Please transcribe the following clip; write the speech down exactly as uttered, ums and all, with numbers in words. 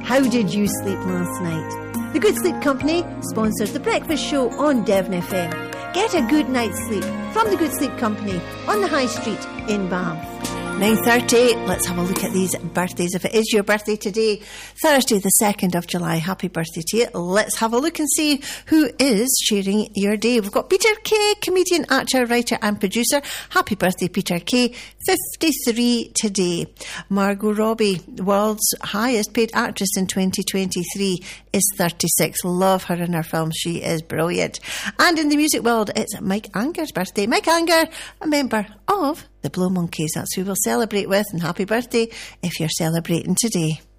How did you sleep last night? The Good Sleep Company sponsors The Breakfast Show on Devon F M. Get a good night's sleep from The Good Sleep Company on the High Street in Bath. nine thirty, let's have a look at these birthdays. If it is your birthday today, Thursday the second of July, happy birthday to you. Let's have a look and see who is sharing your day. We've got Peter Kay, comedian, actor, writer and producer. Happy birthday, Peter Kay, fifty-three today. Margot Robbie, the world's highest paid actress in twenty twenty-three, is thirty-six. Love her in her films, she is brilliant. And in the music world, it's Mike Anger's birthday. Mike Anger, a member of the Blow Monkeys. That's who we'll celebrate with, and happy birthday if you're celebrating today.